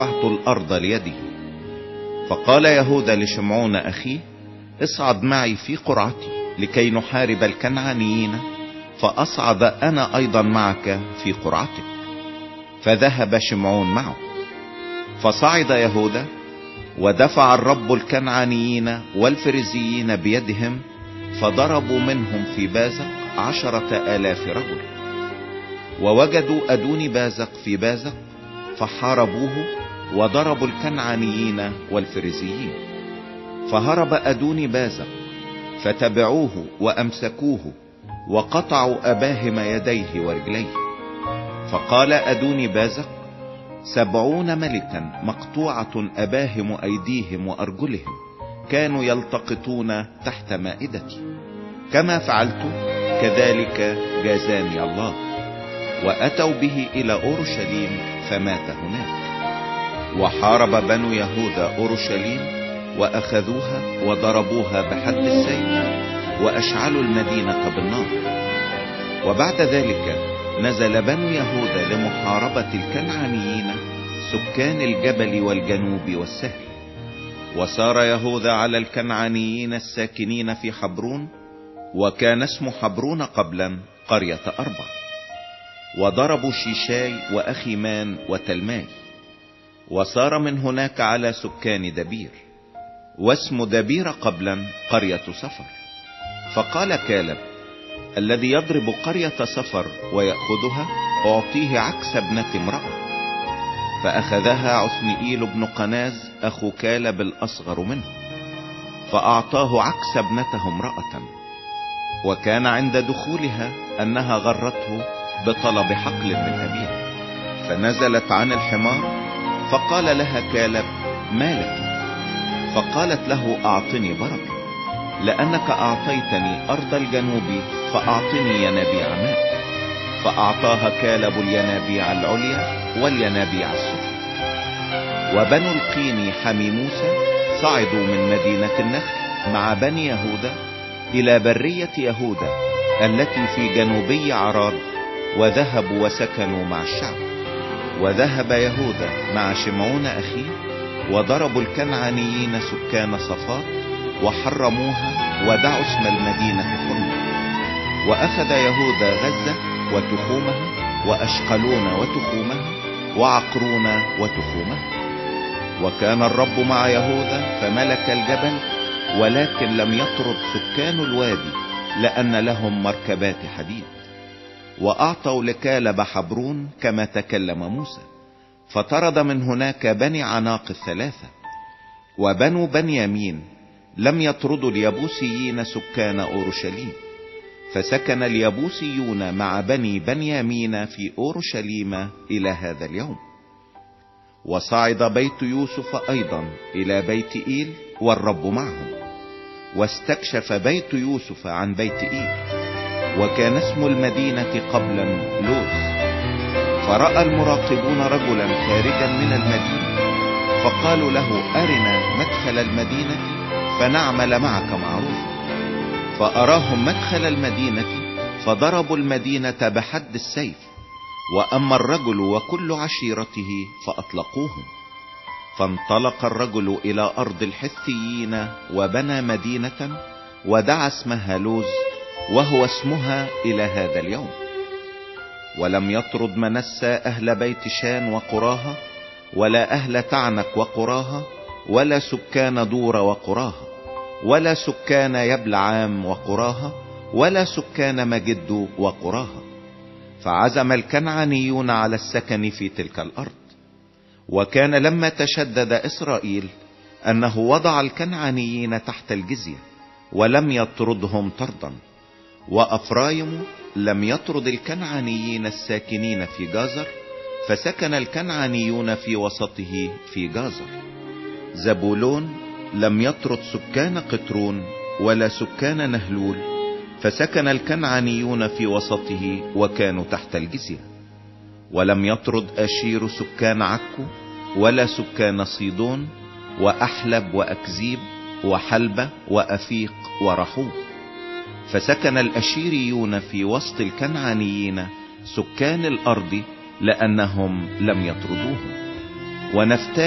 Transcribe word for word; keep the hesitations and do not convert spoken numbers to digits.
أعطوا الأرض ليده. فقال يهوذا لشمعون أخيه: اصعد معي في قرعتي لكي نحارب الكنعانيين، فأصعد أنا أيضا معك في قرعتك. فذهب شمعون معه. فصعد يهوذا، ودفع الرب الكنعانيين والفريزيين بيدهم، فضربوا منهم في بازق عشرة آلاف رجل. ووجدوا أدوني بازق في بازق، فحاربوه وضربوا الكنعانيين والفريزيين. فهرب أدوني بازق، فتبعوه وأمسكوه وقطعوا أباهم يديه ورجليه. فقال أدوني بازق: سبعون ملكا مقطوعة أباهم أيديهم وأرجلهم كانوا يلتقطون تحت مائدتي، كما فعلت كذلك جازاني الله. وأتوا به إلى أورشليم فمات هناك. وحارب بنو يهوذا أورشليم وأخذوها وضربوها بحد السيف، وأشعلوا المدينة بالنار. وبعد ذلك نزل بنو يهوذا لمحاربة الكنعانيين سكان الجبل والجنوب والسهل. وسار يهوذا على الكنعانيين الساكنين في حبرون، وكان اسم حبرون قبلا قرية أربع. وضربوا شيشاي وأخيمان وتلماي. وسار من هناك على سكان دبير، واسم دبير قبلا قرية صفر. فقال كالب: الذي يضرب قرية صفر ويأخذها أعطيه عكس ابنة امرأة. فأخذها عثنئيل بن قناز أخو كالب الأصغر منه، فأعطاه عكس ابنته امرأة. وكان عند دخولها أنها غرته بطلب حقل من أبيها، فنزلت عن الحمار، فقال لها كالب: ما لك؟ فقالت له: أعطني بركة، لأنك أعطيتني أرض الجنوب، فأعطني ينابيع ماء. فأعطاها كالب الينابيع العليا والينابيع السفلى. وبنو القيني حمي موسى صعدوا من مدينة النخل مع بني يهوذا إلى برية يهوذا التي في جنوبي عراد، وذهبوا وسكنوا مع الشعب. وذهب يهوذا مع شمعون أخيه، وضربوا الكنعانيين سكان صفات وحرموها، ودعوا اسم المدينة حرمة. وأخذ يهوذا غزة وتخومها، وأشقلون وتخومها، وعقرون وتخومها. وكان الرب مع يهوذا فملك الجبل، ولكن لم يطرد سكان الوادي، لأن لهم مركبات حديد. وأعطوا لكالب حبرون كما تكلم موسى، فطرد من هناك بني عناق الثلاثة. وبنو بنيامين لم يطردوا اليبوسيين سكان أورشليم، فسكن اليبوسيون مع بني بنيامين في أورشليم إلى هذا اليوم. وصعد بيت يوسف أيضا إلى بيت إيل، والرب معهم. واستكشف بيت يوسف عن بيت إيل، وكان اسم المدينة قبلا لوز. فرأى المراقبون رجلا خارجا من المدينة، فقالوا له: أرنا مدخل المدينة فنعمل معك معروفا. فأراهم مدخل المدينة، فضربوا المدينة بحد السيف. وأما الرجل وكل عشيرته فأطلقوهم. فانطلق الرجل إلى أرض الحثيين، وبنى مدينة ودعا اسمها لوز، وهو اسمها إلى هذا اليوم. ولم يطرد منسى أهل بيت شان وقراها، ولا أهل تعنك وقراها، ولا سكان دور وقراها، ولا سكان يبلعام وقراها، ولا سكان مجد وقراها. فعزم الكنعانيون على السكن في تلك الأرض. وكان لما تشدد إسرائيل أنه وضع الكنعانيين تحت الجزية، ولم يطردهم طردا. وأفرايم لم يطرد الكنعانيين الساكنين في جازر، فسكن الكنعانيون في وسطه في جازر. زبولون لم يطرد سكان قطرون ولا سكان نهلول، فسكن الكنعانيون في وسطه وكانوا تحت الجزية. ولم يطرد أشير سكان عكو ولا سكان صيدون وأحلب وأكزيب وحلبة وأفيق ورحوب، فسكن الأشيريون في وسط الكنعانيين سكان الأرض، لأنهم لم يطردوهم. ونفتالي